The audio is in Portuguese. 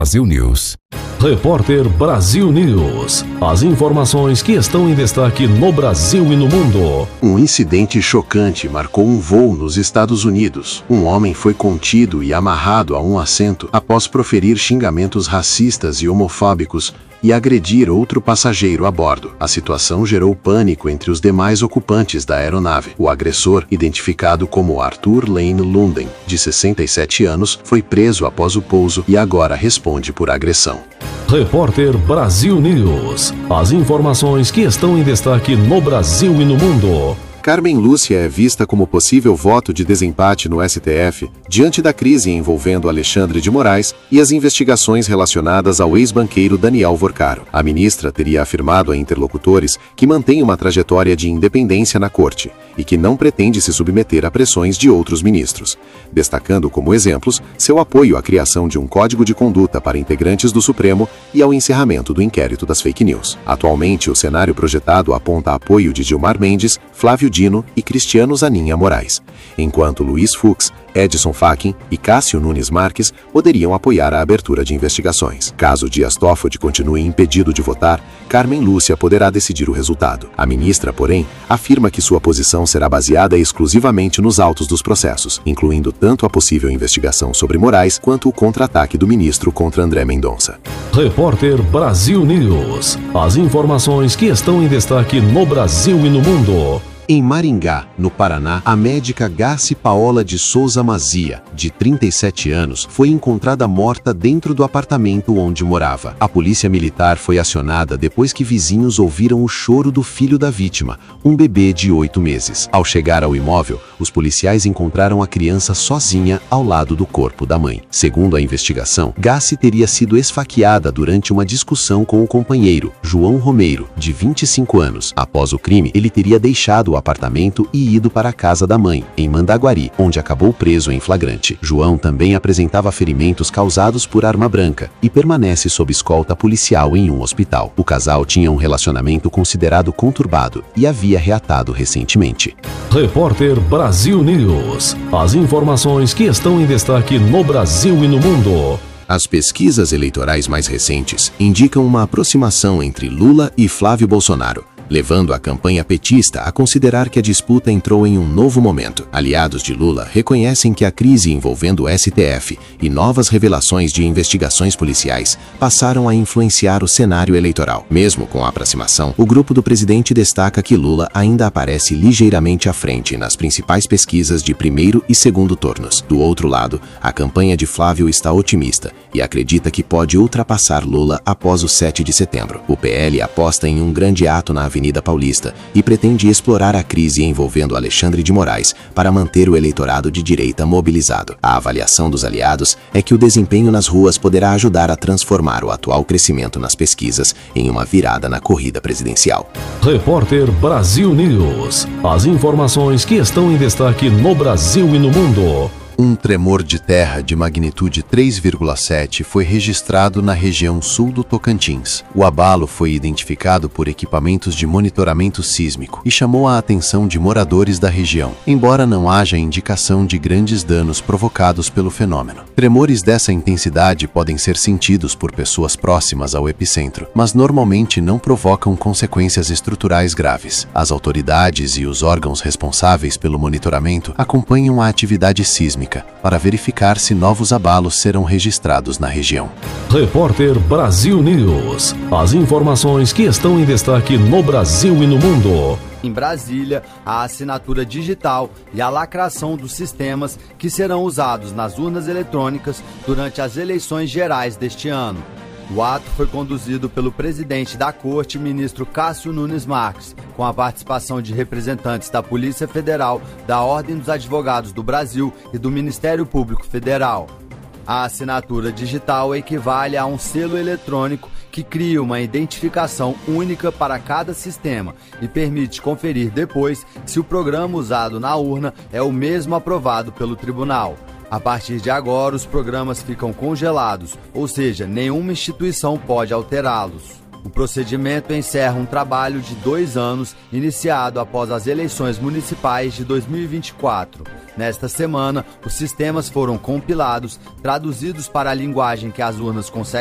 Brasil News. Repórter Brasil News. As informações que estão em destaque no Brasil e no mundo. Um incidente chocante marcou um voo nos Estados Unidos. Um homem foi contido e amarrado a um assento após proferir xingamentos racistas e homofóbicos e agredir outro passageiro a bordo. A situação gerou pânico entre os demais ocupantes da aeronave. O agressor, identificado como Arthur Lane Lunden, de 67 anos, foi preso após o pouso e agora responde por agressão. Repórter Brasil News. As informações que estão em destaque no Brasil e no mundo. Carmen Lúcia é vista como possível voto de desempate no STF diante da crise envolvendo Alexandre de Moraes e as investigações relacionadas ao ex-banqueiro Daniel Vorcaro. A ministra teria afirmado a interlocutores que mantém uma trajetória de independência na corte e que não pretende se submeter a pressões de outros ministros, destacando como exemplos seu apoio à criação de um código de conduta para integrantes do Supremo e ao encerramento do inquérito das fake news. Atualmente, o cenário projetado aponta apoio de Gilmar Mendes, Flávio Dino e Cristiano Zanin Moraes, enquanto Luiz Fux, Edson Fachin e Cássio Nunes Marques poderiam apoiar a abertura de investigações. Caso Dias Toffoli continue impedido de votar, Carmen Lúcia poderá decidir o resultado. A ministra, porém, afirma que sua posição será baseada exclusivamente nos autos dos processos, incluindo tanto a possível investigação sobre Moraes quanto o contra-ataque do ministro contra André Mendonça. Repórter Brasil News. As informações que estão em destaque no Brasil e no mundo. Em Maringá, no Paraná, a médica Garci Paola de Souza Mazia, de 37 anos, foi encontrada morta dentro do apartamento onde morava. A polícia militar foi acionada depois que vizinhos ouviram o choro do filho da vítima, um bebê de 8 meses. Ao chegar ao imóvel, os policiais encontraram a criança sozinha ao lado do corpo da mãe. Segundo a investigação, Garci teria sido esfaqueada durante uma discussão com o companheiro, João Romeiro, de 25 anos. Após o crime, ele teria deixado o apartamento e ido para a casa da mãe, em Mandaguari, onde acabou preso em flagrante. João também apresentava ferimentos causados por arma branca e permanece sob escolta policial em um hospital. O casal tinha um relacionamento considerado conturbado e havia reatado recentemente. Repórter Brasil News. As informações que estão em destaque no Brasil e no mundo. As pesquisas eleitorais mais recentes indicam uma aproximação entre Lula e Flávio Bolsonaro, levando a campanha petista a considerar que a disputa entrou em um novo momento. Aliados de Lula reconhecem que a crise envolvendo o STF e novas revelações de investigações policiais passaram a influenciar o cenário eleitoral. Mesmo com a aproximação, o grupo do presidente destaca que Lula ainda aparece ligeiramente à frente nas principais pesquisas de primeiro e segundo turnos. Do outro lado, a campanha de Flávio está otimista e acredita que pode ultrapassar Lula após o 7 de setembro. O PL aposta em um grande ato na Avenida Paulista e pretende explorar a crise envolvendo Alexandre de Moraes para manter o eleitorado de direita mobilizado. A avaliação dos aliados é que o desempenho nas ruas poderá ajudar a transformar o atual crescimento nas pesquisas em uma virada na corrida presidencial. Repórter Brasil News. As informações que estão em destaque no Brasil e no mundo. Um tremor de terra de magnitude 3,7 foi registrado na região sul do Tocantins. O abalo foi identificado por equipamentos de monitoramento sísmico e chamou a atenção de moradores da região, embora não haja indicação de grandes danos provocados pelo fenômeno. Tremores dessa intensidade podem ser sentidos por pessoas próximas ao epicentro, mas normalmente não provocam consequências estruturais graves. As autoridades e os órgãos responsáveis pelo monitoramento acompanham a atividade sísmica para verificar se novos abalos serão registrados na região. Repórter Brasil News. As informações que estão em destaque no Brasil e no mundo. Em Brasília, a assinatura digital e a lacração dos sistemas que serão usados nas urnas eletrônicas durante as eleições gerais deste ano. O ato foi conduzido pelo presidente da Corte, ministro Cássio Nunes Marques, com a participação de representantes da Polícia Federal, da Ordem dos Advogados do Brasil e do Ministério Público Federal. A assinatura digital equivale a um selo eletrônico que cria uma identificação única para cada sistema e permite conferir depois se o programa usado na urna é o mesmo aprovado pelo tribunal. A partir de agora, os programas ficam congelados, ou seja, nenhuma instituição pode alterá-los. O procedimento encerra um trabalho de 2 anos iniciado após as eleições municipais de 2024. Nesta semana, os sistemas foram compilados, traduzidos para a linguagem que as urnas conseguem